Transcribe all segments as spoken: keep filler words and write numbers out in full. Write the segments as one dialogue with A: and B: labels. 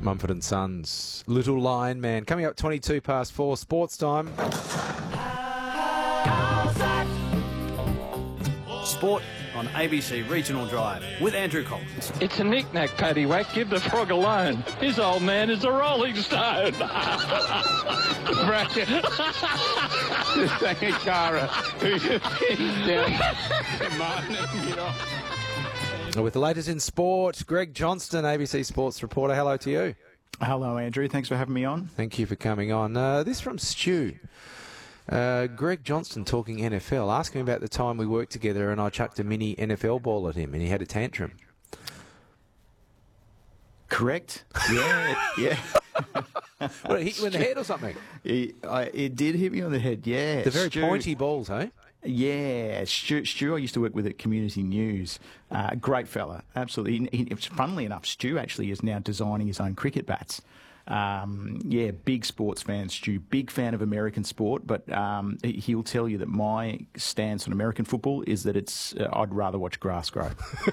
A: Mumford and Sons, Little Lion Man. Coming up twenty-two past four, sports time.
B: Sport on A B C Regional Drive with Andrew Collins.
C: It's a knick-knack, paddywhack. Give the frog alone. His old man is a rolling stone. Bracket. Just like a Cara.
A: With the latest in sport, Greg Johnston, A B C Sports reporter. Hello to you.
D: Hello, Andrew. Thanks for having me on.
A: Thank you for coming on. Uh, this from Stu. Uh, Greg Johnston talking N F L, asking about the time we worked together and I chucked a mini N F L ball at him and he had a tantrum.
D: Correct. Yeah, yeah.
A: What, it hit you in the head or something?
D: It, I, it did hit me on the head, yeah.
A: The very
D: Stu,
A: pointy balls, hey?
D: Yeah. Stu, Stu, I used to work with at Community News. Uh, great fella, absolutely. He, he, funnily enough, Stu actually is now designing his own cricket bats. Um, yeah, big sports fan, Stu. Big fan of American sport, but um, he'll tell you that my stance on American football is that it's uh, I'd rather watch grass grow.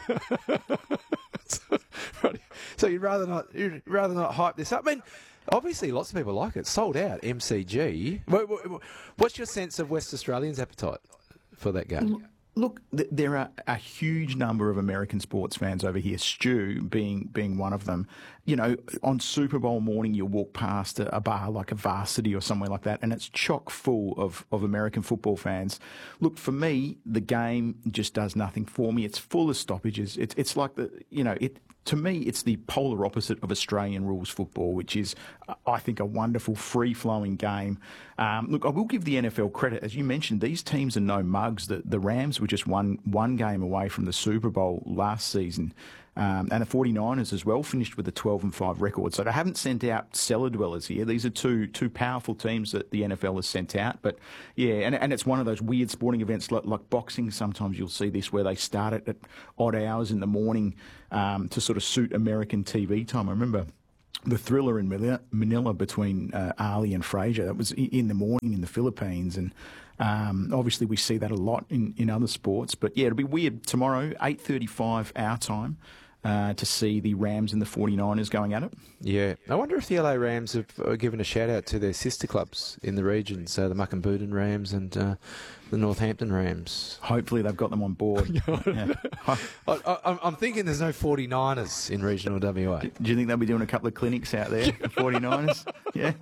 A: So you'd rather not you'd rather not hype this up. I mean, obviously, lots of people like it. Sold out, M C G. What's your sense of West Australians' appetite for that game?
D: Look, th- there are a huge number of American sports fans over here, Stu being being one of them. You know, on Super Bowl morning, you'll walk past a, a bar like a Varsity or somewhere like that, and it's chock full of, of American football fans. Look, for me, the game just does nothing for me. It's full of stoppages. It's it's like the, you know, it. To me, it's the polar opposite of Australian rules football, which is, I think, a wonderful, free-flowing game. Um, look, I will give the N F L credit. As you mentioned, these teams are no mugs. The, the Rams were just one, one game away from the Super Bowl last season. Um, and the forty-niners as well finished with a twelve and five record. So they haven't sent out cellar dwellers here. These are two two powerful teams that the N F L has sent out. But, yeah, and, and it's one of those weird sporting events like, like boxing. Sometimes you'll see this where they start it at odd hours in the morning um, to sort of suit American T V time. I remember the Thriller in Manila, Manila between uh, Ali and Frazier. That was in the morning in the Philippines. And um, obviously we see that a lot in, in other sports. But, yeah, it'll be weird tomorrow, eight thirty-five our time. Uh, to see the Rams and the forty-niners going at it.
A: Yeah. I wonder if the L A Rams have uh, given a shout-out to their sister clubs in the region, so the Muckamboodin Rams and uh, the Northampton Rams.
D: Hopefully they've got them on board. Yeah.
A: I, I, I'm thinking there's no forty-niners in regional W A.
D: Do, do you think they'll be doing a couple of clinics out there, the forty-niners? Yeah.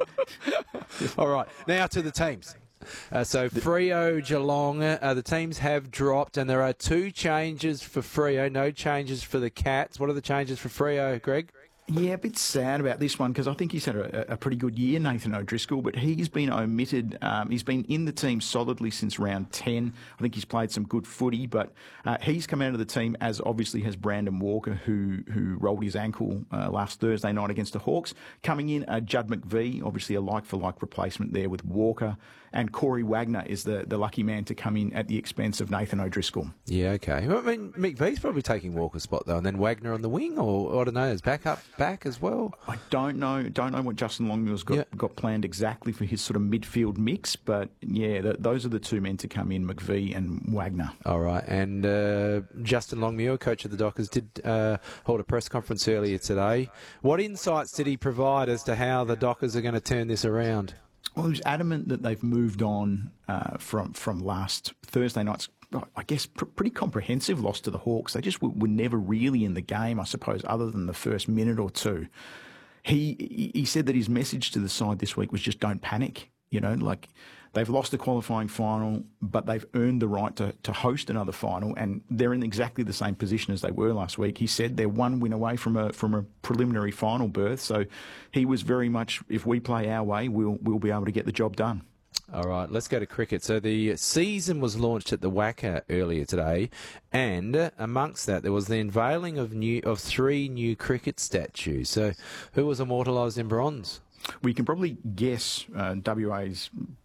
A: All right. Now to the teams. Uh, so Freo, Geelong, uh, the teams have dropped, and there are two changes for Freo, no changes for the Cats. What are the changes for Freo, Greg?
D: Yeah, a bit sad about this one because I think he's had a, a pretty good year, Nathan O'Driscoll, but he's been omitted. Um, he's been in the team solidly since round ten. I think he's played some good footy, but uh, he's come out of the team, as obviously has Brandon Walker, who who rolled his ankle uh, last Thursday night against the Hawks. Coming in, uh, Judd McVie, obviously a like-for-like replacement there with Walker, and Corey Wagner is the, the lucky man to come in at the expense of Nathan O'Driscoll.
A: Yeah, okay. Well, I mean, McVie's probably taking Walker's spot, though, and then Wagner on the wing, or I don't know, is back up back as well?
D: I don't know. Don't know what Justin Longmuir's got, yeah. got planned exactly for his sort of midfield mix, but yeah, the, those are the two men to come in, McVie and Wagner.
A: All right, and uh, Justin Longmuir, coach of the Dockers, did uh, hold a press conference earlier today. What insights did he provide as to how the Dockers are going to turn this around?
D: Well, he was adamant that they've moved on uh, from from last Thursday night's, I guess, pr- pretty comprehensive loss to the Hawks. They just were, were never really in the game, I suppose, other than the first minute or two. He he said that his message to the side this week was just don't panic. You know, like they've lost the qualifying final, but they've earned the right to, to host another final, and they're in exactly the same position as they were last week. He said they're one win away from a from a preliminary final berth, so he was very much, if we play our way, we'll we'll be able to get the job done.
A: All right, let's go to cricket. So the season was launched at the WACA earlier today, and amongst that there was the unveiling of new of three new cricket statues. So who was immortalised in bronze?
D: We can probably guess uh, W A's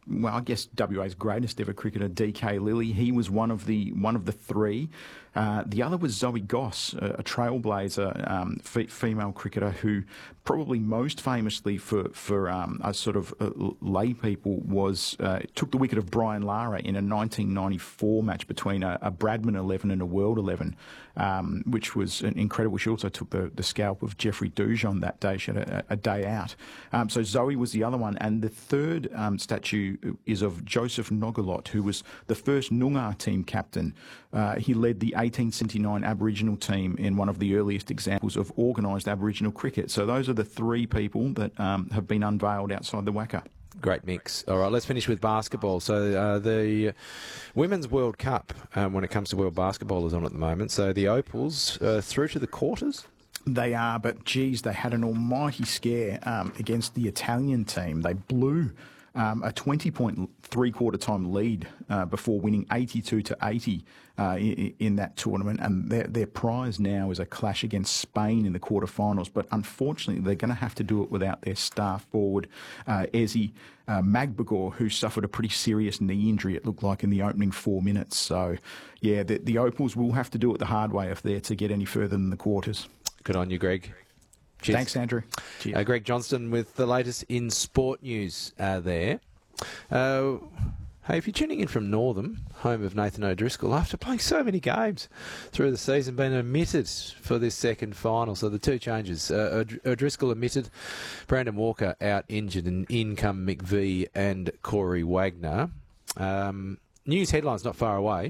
D: well, I guess W A's greatest ever cricketer, D K Lilly. He was one of the one of the three. Uh, the other was Zoe Goss, a, a trailblazer um, f- female cricketer who probably most famously for, for um, a sort of uh, lay people was uh, took the wicket of Brian Lara in a nineteen ninety-four match between a, a Bradman eleven and a World eleven, um, which was an incredible. She also took the, the scalp of Jeffrey Dujon that day. She had a, a day out. Um, so Zoe was the other one. And the third um, statue is of Joseph Nogalot, who was the first Noongar team captain. Uh, he led the eighteen seventy-nine Aboriginal team in one of the earliest examples of organised Aboriginal cricket. So those are the three people that um, have been unveiled outside the W A C A.
A: Great mix. All right, let's finish with basketball. So uh, the Women's World Cup, um, when it comes to world basketball, is on at the moment. So the Opals uh, through to the quarters.
D: They are, but geez, they had an almighty scare um, against the Italian team. They blew um, a twenty-point three-quarter time lead uh, before winning eighty-two to eighty uh, in, in that tournament, and their their prize now is a clash against Spain in the quarterfinals. But unfortunately, they're going to have to do it without their star forward, uh, Ezi uh, Magbagor, who suffered a pretty serious knee injury, it looked like, in the opening four minutes. So, yeah, the, the Opals will have to do it the hard way if they're to get any further than the quarters.
A: Good on you, Greg. Cheers.
D: Thanks, Andrew.
A: Uh, Greg Johnston with the latest in sport news uh, there. Uh, hey, if you're tuning in from Northam, home of Nathan O'Driscoll, after playing so many games through the season, been omitted for this second final. So the two changes. Uh, O'Driscoll omitted, Brandon Walker out injured, and in come McVie and Corey Wagner. Um, news headlines not far away.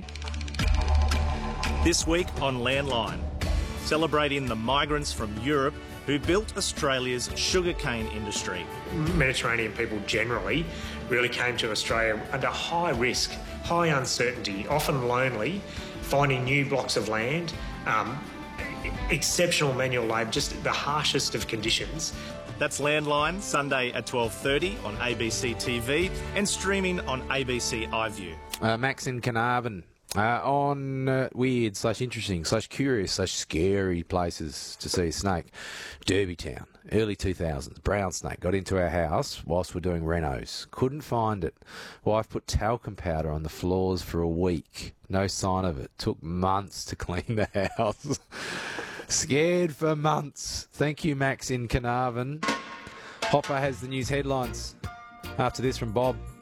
E: This week on Landline, celebrating the migrants from Europe who built Australia's sugarcane industry.
F: Mediterranean people generally really came to Australia under high risk, high uncertainty, often lonely, finding new blocks of land, um, exceptional manual labour, just the harshest of conditions.
E: That's Landline, Sunday at twelve thirty on A B C T V and streaming on A B C iView.
A: Uh, Max in Carnarvon. Uh, on uh, weird slash interesting slash curious slash scary places to see a snake. Derby Town, early two thousands, brown snake got into our house whilst we're doing renos. Couldn't find it. Wife put talcum powder on the floors for a week. No sign of it. Took months to clean the house. Scared for months. Thank you, Max in Carnarvon. Hopper has the news headlines. After this from Bob.